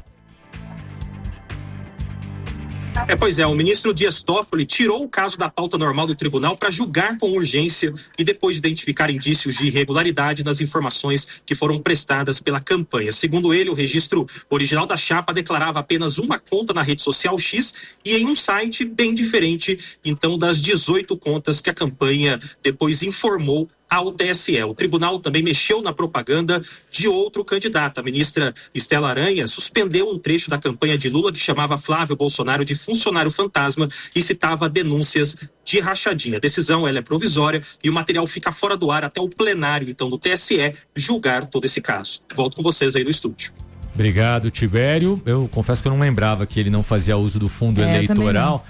É, pois é, o ministro Dias Toffoli tirou o caso da pauta normal do tribunal para julgar com urgência e depois identificar indícios de irregularidade nas informações que foram prestadas pela campanha. Segundo ele, o registro original da chapa declarava apenas uma conta na rede social X e em um site bem diferente, então, das dezoito contas que a campanha depois informou ao T S E. O tribunal também mexeu na propaganda de outro candidato. A ministra Estela Aranha suspendeu um trecho da campanha de Lula que chamava Flávio Bolsonaro de funcionário fantasma e citava denúncias de rachadinha. A decisão, ela é provisória e o material fica fora do ar até o plenário, então, do T S E julgar todo esse caso. Volto com vocês aí no estúdio. Obrigado, Tibério. Eu confesso que eu não lembrava que ele não fazia uso do fundo é, eleitoral.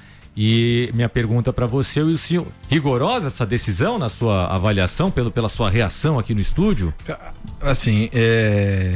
E minha pergunta para você, Wilson, rigorosa essa decisão na sua avaliação, pelo, pela sua reação aqui no estúdio? Assim, é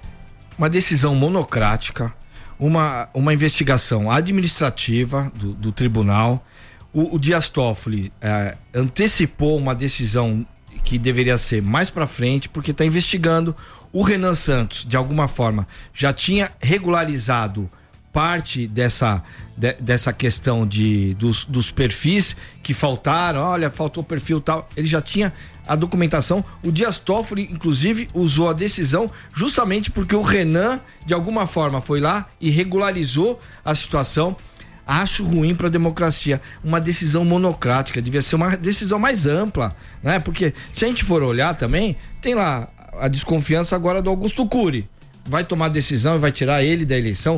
uma decisão monocrática, uma, uma investigação administrativa do, do tribunal. O, o Dias Toffoli é, antecipou uma decisão que deveria ser mais para frente, porque está investigando. O Renan Santos, de alguma forma, já tinha regularizado parte dessa, de, dessa questão de, dos, dos perfis que faltaram. Olha, faltou o perfil tal. Ele já tinha a documentação. O Dias Toffoli, inclusive, usou a decisão justamente porque o Renan, de alguma forma, foi lá e regularizou a situação. Acho ruim para a democracia. Uma decisão monocrática, devia ser uma decisão mais ampla, né? Porque se a gente for olhar também, tem lá a desconfiança agora do Augusto Cury. Vai tomar decisão e vai tirar ele da eleição.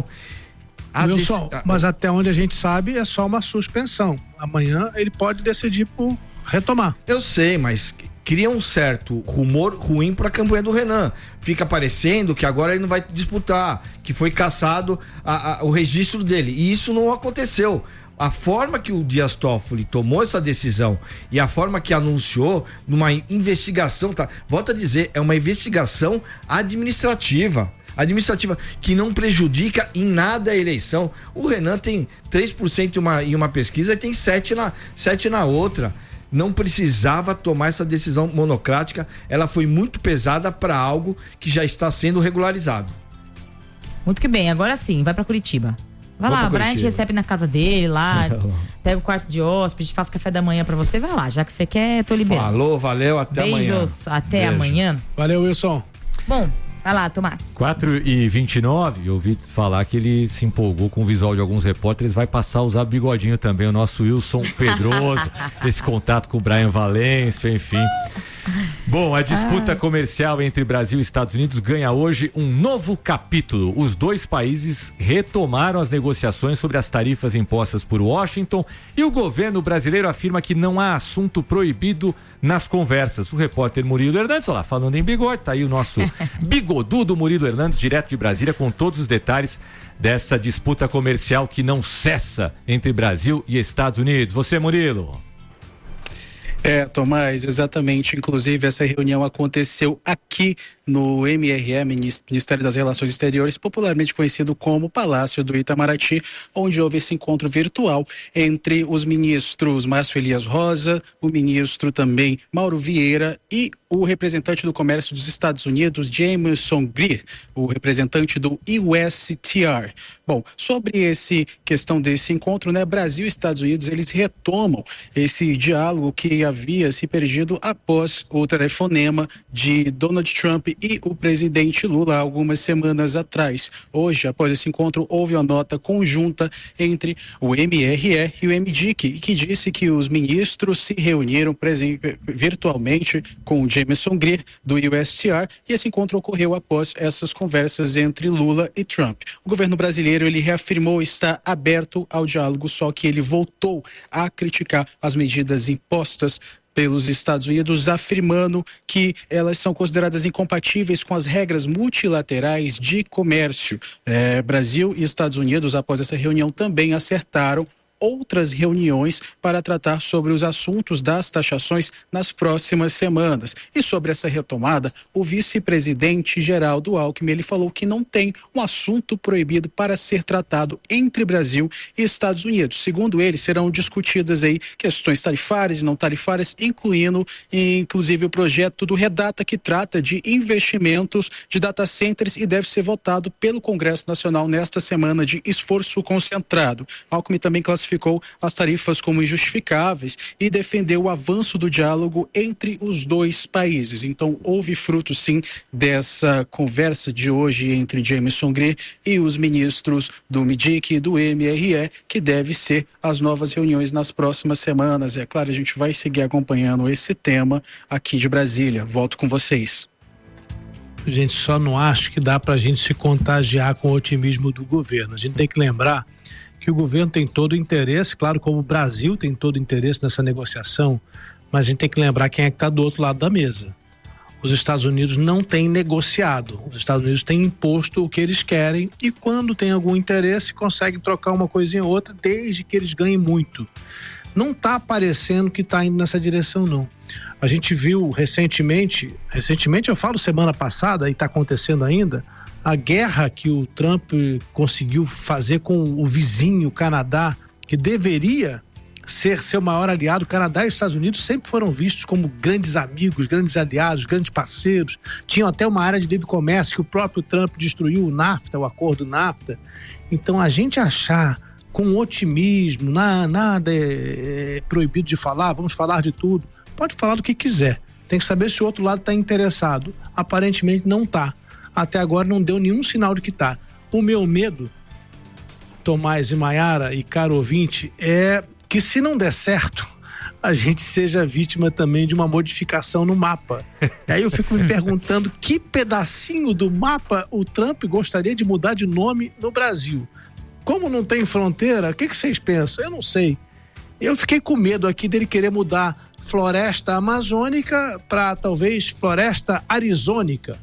Wilson, dec... mas até onde a gente sabe é só uma suspensão. Amanhã ele pode decidir por retomar. Eu sei, mas cria um certo rumor ruim para a campanha do Renan. Fica parecendo que agora ele não vai disputar, que foi cassado a, a, o registro dele. E isso não aconteceu. A forma que o Dias Toffoli tomou essa decisão e a forma que anunciou numa investigação, tá? Volto a dizer, é uma investigação administrativa. administrativa que não prejudica em nada a eleição. O Renan tem três por cento em uma, em uma pesquisa e tem sete na, sete na outra. Não precisava tomar essa decisão monocrática, ela foi muito pesada para algo que já está sendo regularizado. Muito que bem, agora sim, vai para Curitiba. Vai Vou lá, o Brian te recebe na casa dele lá, pega o quarto de hóspede, faz café da manhã pra você, vai lá, já que você quer, tô liberando. Falou, valeu, até Beijos, amanhã. Beijos, até Beijo. amanhã. Valeu, Wilson. Bom, vai lá, Tomás. quatro e vinte e nove, eu ouvi falar que ele se empolgou com o visual de alguns repórteres, vai passar a usar bigodinho também, o nosso Wilson Pedroso, esse contato com o Brian Valência, enfim. Bom, a disputa ah. comercial entre Brasil e Estados Unidos ganha hoje um novo capítulo. Os dois países retomaram as negociações sobre as tarifas impostas por Washington e o governo brasileiro afirma que não há assunto proibido nas conversas. O repórter Murilo Hernandes, olha lá, falando em bigode, tá aí o nosso bigodudo Murilo Hernandes, direto de Brasília, com todos os detalhes dessa disputa comercial que não cessa entre Brasil e Estados Unidos. Você, Murilo? É, Tomás, exatamente. Inclusive, essa reunião aconteceu aqui no M R E, Ministério das Relações Exteriores, popularmente conhecido como Palácio do Itamaraty, onde houve esse encontro virtual entre os ministros Márcio Elias Rosa, o ministro também Mauro Vieira e o representante do comércio dos Estados Unidos, Jameson Greer, o representante do U S T R. Bom, sobre esse questão desse encontro, né, Brasil e Estados Unidos, eles retomam esse diálogo que havia se perdido após o telefonema de Donald Trump e o presidente Lula há algumas semanas atrás. Hoje, após esse encontro, houve uma nota conjunta entre o M R E e o M D I C, que disse que os ministros se reuniram presen- virtualmente com o Jameson Greer, do U S T R, e esse encontro ocorreu após essas conversas entre Lula e Trump. O governo brasileiro, ele reafirmou estar aberto ao diálogo, só que ele voltou a criticar as medidas impostas pelos Estados Unidos, afirmando que elas são consideradas incompatíveis com as regras multilaterais de comércio. É, Brasil e Estados Unidos, após essa reunião, também acertaram outras reuniões para tratar sobre os assuntos das taxações nas próximas semanas. E sobre essa retomada, o vice-presidente Geraldo Alckmin, ele falou que não tem um assunto proibido para ser tratado entre Brasil e Estados Unidos. Segundo ele, serão discutidas aí questões tarifárias e não tarifárias, incluindo inclusive o projeto do Redata, que trata de investimentos de data centers e deve ser votado pelo Congresso Nacional nesta semana de esforço concentrado. Alckmin também classificou classificou as tarifas como injustificáveis e defendeu o avanço do diálogo entre os dois países. Então, houve fruto, sim, dessa conversa de hoje entre Jameson Greer e os ministros do M D I C e do M R E, que deve ser as novas reuniões nas próximas semanas. É claro, a gente vai seguir acompanhando esse tema aqui de Brasília. Volto com vocês. Gente, só não acho que dá para a gente se contagiar com o otimismo do governo. A gente tem que lembrar que o governo tem todo o interesse, claro, como o Brasil tem todo o interesse nessa negociação, mas a gente tem que lembrar quem é que está do outro lado da mesa. Os Estados Unidos não têm negociado, os Estados Unidos têm imposto o que eles querem e quando tem algum interesse conseguem trocar uma coisinha ou outra desde que eles ganhem muito. Não está parecendo que está indo nessa direção, não. A gente viu recentemente, recentemente eu falo semana passada e está acontecendo ainda, a guerra que o Trump conseguiu fazer com o vizinho, o Canadá, que deveria ser seu maior aliado. O Canadá e os Estados Unidos sempre foram vistos como grandes amigos, grandes aliados, grandes parceiros. Tinham até uma área de livre comércio que o próprio Trump destruiu, o NAFTA, o acordo NAFTA. Então, a gente achar com otimismo, na, nada é, é proibido de falar, vamos falar de tudo. Pode falar do que quiser. Tem que saber se o outro lado está interessado. Aparentemente não está. Até agora não deu nenhum sinal de que está. O meu medo, Tomás e Maiara e caro ouvinte, é que se não der certo, a gente seja vítima também de uma modificação no mapa. E aí eu fico me perguntando que pedacinho do mapa o Trump gostaria de mudar de nome no Brasil. Como não tem fronteira, o que, que vocês pensam? Eu não sei. Eu fiquei com medo aqui dele querer mudar floresta amazônica para talvez floresta arizônica.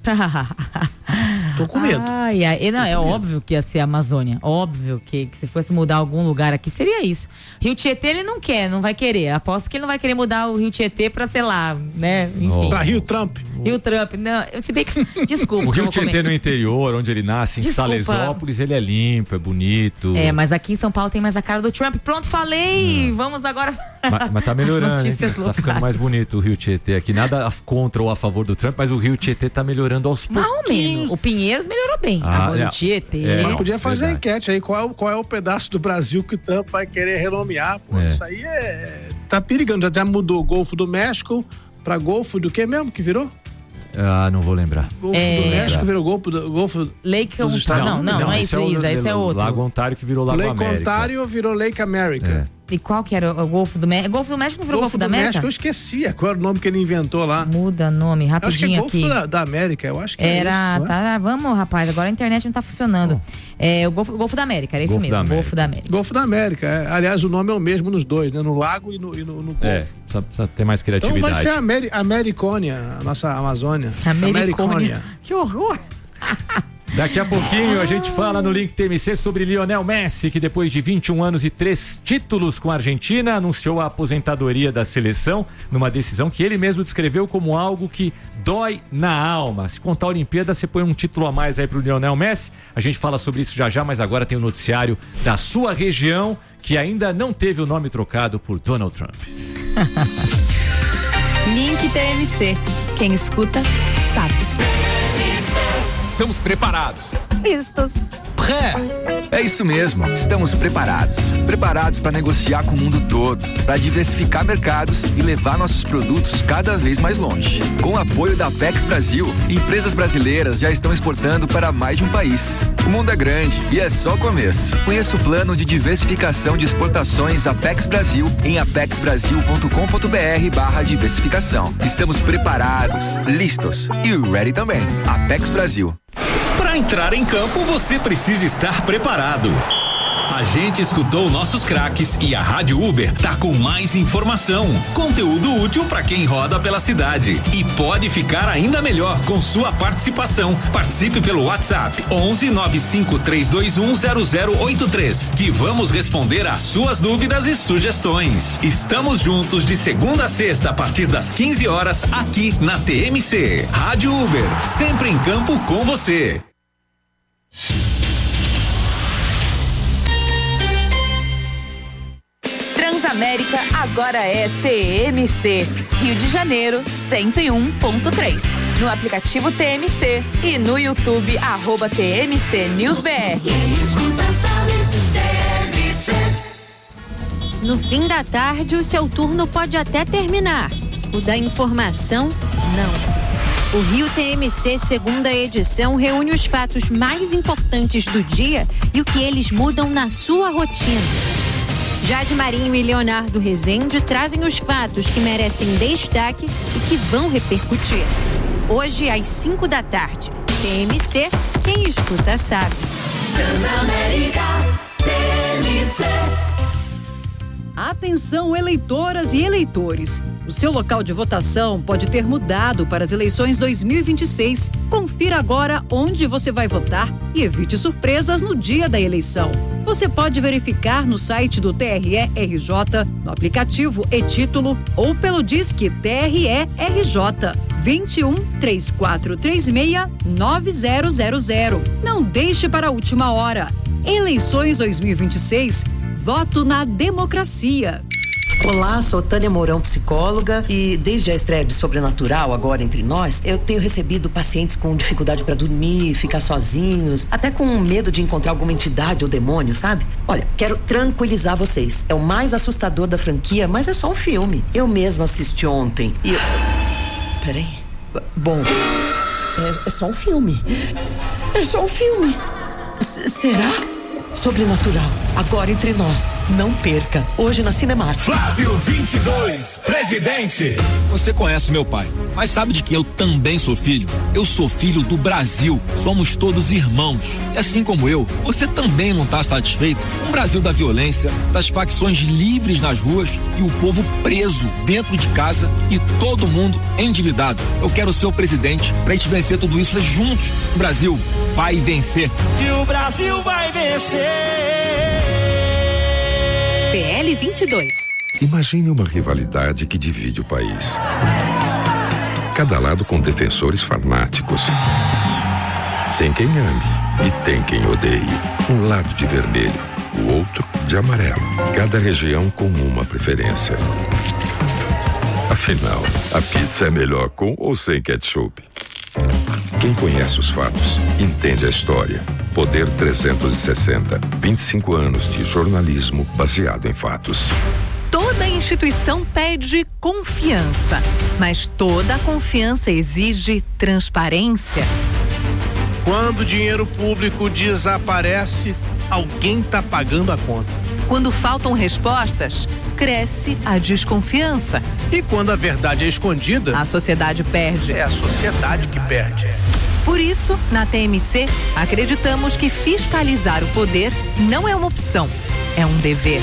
Tô com medo. Ai, ai. Não, é óbvio que ia ser a Amazônia. Óbvio que, que se fosse mudar algum lugar aqui, seria isso. Rio Tietê ele não quer, não vai querer. Aposto que ele não vai querer mudar o Rio Tietê pra, sei lá, né? Enfim. Oh. Pra Rio Trump. Rio Trump. Não, se bem que... Desculpa. O Rio Tietê comer. no interior, onde ele nasce, em Desculpa. Salesópolis, ele é limpo, é bonito. É, mas aqui em São Paulo tem mais a cara do Trump. Pronto, falei! Hum. Vamos agora... Mas, mas tá melhorando, hein? Tá ficando mais bonito o Rio Tietê aqui. Nada contra ou a favor do Trump, mas o Rio Tietê tá melhorando aos pouquinhos. Mais ou menos. O Pinheiros melhorou bem. Ah, agora é. o Tietê... É, mas podia fazer verdade. A enquete aí, qual, qual é o pedaço do Brasil que o Trump vai querer renomear, pô. É. Isso aí é... tá perigando. Já, já mudou o Golfo do México pra Golfo do que mesmo que virou? Ah, não vou lembrar. Golfo é... do México virou Golfo, do, Golfo Lake dos Estados Não, não, não, não é isso, Isa, esse é outro. Lago Ontário que virou Lago Lake América. Lake Ontário virou Lake America. É. E qual que era o Golfo do México? Golfo do México não virou Golfo, Golfo da América? México, eu esqueci agora o nome que ele inventou lá. Muda nome, rapidinho acho que é Golfo aqui. Da, da América, eu acho que era, é isso. Tá, vamos, rapaz, agora a internet não tá funcionando. Oh. É o Golfo, Golfo da América, era isso Golfo mesmo, da Golfo da América. Golfo da América, é. Aliás, o nome é o mesmo nos dois, né? No lago e no, e no, no Golfo. É, precisa, precisa ter mais criatividade. Então vai ser a Ameri- Americônia, a nossa Amazônia. Americônia. Que horror! Daqui a pouquinho a gente fala no Link T M C sobre Lionel Messi, que depois de vinte e um anos e três títulos com a Argentina, anunciou a aposentadoria da seleção numa decisão que ele mesmo descreveu como algo que dói na alma. Se contar a Olimpíada, você põe um título a mais aí pro Lionel Messi. A gente fala sobre isso já já, mas agora tem o noticiário da sua região, que ainda não teve o nome trocado por Donald Trump. Link T M C. Quem escuta, sabe. Estamos preparados. Vistos. Pré. É isso mesmo, estamos preparados. Preparados para negociar com o mundo todo, para diversificar mercados e levar nossos produtos cada vez mais longe. Com o apoio da Apex Brasil, empresas brasileiras já estão exportando para mais de um país. O mundo é grande e é só o começo. Conheça o plano de diversificação de exportações Apex Brasil em apexbrasil.com.br barra diversificação. Estamos preparados, listos e ready também. Apex Brasil. Para entrar em campo, você precisa estar preparado. A gente escutou nossos craques e a Rádio Uber tá com mais informação, conteúdo útil para quem roda pela cidade. E pode ficar ainda melhor com sua participação. Participe pelo WhatsApp onze nove cinco três dois um zero zero oito três, que vamos responder às suas dúvidas e sugestões. Estamos juntos de segunda a sexta a partir das quinze horas aqui na T M C. Rádio Uber, sempre em campo com você. Transamérica agora é T M C. Rio de Janeiro, cento e um ponto três. No aplicativo T M C e no YouTube, arroba T M C News B R. No fim da tarde, o seu turno pode até terminar. O da informação, não. O Rio T M C segunda edição reúne os fatos mais importantes do dia e o que eles mudam na sua rotina. Jade Marinho e Leonardo Rezende trazem os fatos que merecem destaque e que vão repercutir. Hoje, às cinco da tarde. T M C, quem escuta sabe. Transamérica, T M C. Atenção, eleitoras e eleitores. O seu local de votação pode ter mudado para as eleições dois mil e vinte e seis. Confira agora onde você vai votar e evite surpresas no dia da eleição. Você pode verificar no site do T R E R J, no aplicativo e-Título ou pelo Disque T R E R J vinte e um, três quatro três seis, nove zero zero zero. Não deixe para a última hora. Eleições dois mil e vinte e seis. Voto na democracia. Olá, sou Tânia Mourão, psicóloga, e desde a estreia de Sobrenatural, agora entre nós, eu tenho recebido pacientes com dificuldade para dormir, ficar sozinhos, até com medo de encontrar alguma entidade ou demônio, sabe? Olha, quero tranquilizar vocês. É o mais assustador da franquia, mas é só um filme. Eu mesma assisti ontem e... Eu... Peraí. Bom, é, é só um filme. É só um filme. S- será? Sobrenatural, agora entre nós. Não perca, hoje na Cinemark. Flávio vinte e dois, presidente. Você conhece meu pai, mas sabe de que eu também sou filho? Eu sou filho do Brasil, somos todos irmãos. E assim como eu, você também não está satisfeito com o Brasil da violência, das facções livres nas ruas e o povo preso dentro de casa e todo mundo endividado. Eu quero ser o presidente pra gente vencer tudo isso juntos. O Brasil vai vencer. Que o Brasil vai vencer. P L vinte e dois. Imagine uma rivalidade que divide o país. Cada lado com defensores fanáticos. Tem quem ame e tem quem odeie. Um lado de vermelho, o outro de amarelo. Cada região com uma preferência. Afinal, a pizza é melhor com ou sem ketchup? Quem conhece os fatos, entende a história. Poder trezentos e sessenta, vinte e cinco anos de jornalismo baseado em fatos. Toda instituição pede confiança, mas toda confiança exige transparência. Quando o dinheiro público desaparece, alguém está pagando a conta. Quando faltam respostas, cresce a desconfiança. E quando a verdade é escondida, a sociedade perde. É a sociedade que perde. Por isso, na T M C, acreditamos que fiscalizar o poder não é uma opção, é um dever.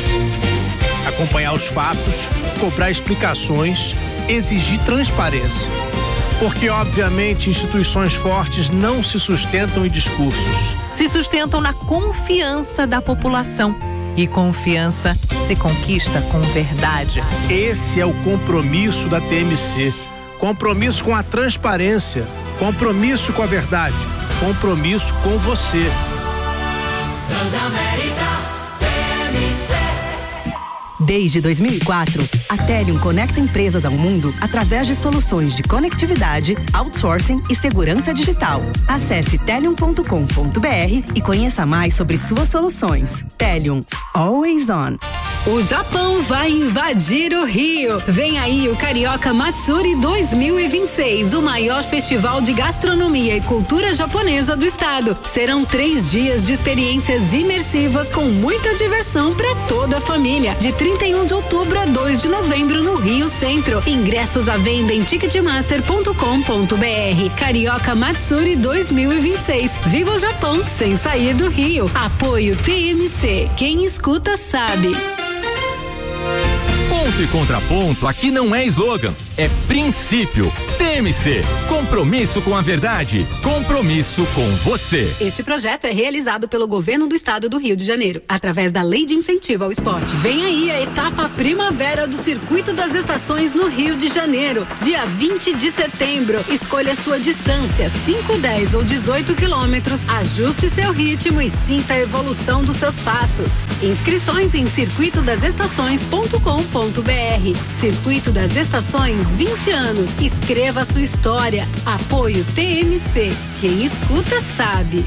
Acompanhar os fatos, cobrar explicações, exigir transparência. Porque, obviamente, instituições fortes não se sustentam em discursos. Se sustentam na confiança da população. E confiança se conquista com verdade. Esse é o compromisso da T M C. Compromisso com a transparência. Compromisso com a verdade. Compromisso com você. Transamérica T M C. Desde dois mil e quatro, a Telium conecta empresas ao mundo através de soluções de conectividade, outsourcing e segurança digital. Acesse telium ponto com ponto br e conheça mais sobre suas soluções. Telium, always on. O Japão vai invadir o Rio. Vem aí o Carioca Matsuri dois mil e vinte e seis, o maior festival de gastronomia e cultura japonesa do estado. Serão três dias de experiências imersivas com muita diversão para toda a família. De trinta e um de outubro a dois de novembro no Rio Centro. Ingressos à venda em ticketmaster ponto com ponto br. Carioca Matsuri dois mil e vinte e seis. Viva o Japão sem sair do Rio. Apoio T M C. Quem escuta sabe. Ponto e contraponto aqui não é slogan, é princípio. T M C, compromisso com a verdade, compromisso com você. Este projeto é realizado pelo Governo do Estado do Rio de Janeiro, através da Lei de Incentivo ao Esporte. Vem aí a etapa primavera do Circuito das Estações no Rio de Janeiro, dia vinte de setembro. Escolha sua distância, cinco, dez ou dezoito quilômetros, ajuste seu ritmo e sinta a evolução dos seus passos. Inscrições em circuito das estações ponto com ponto br. Circuito das Estações, vinte anos. Escreva a sua história. Apoio T M C. Quem escuta sabe.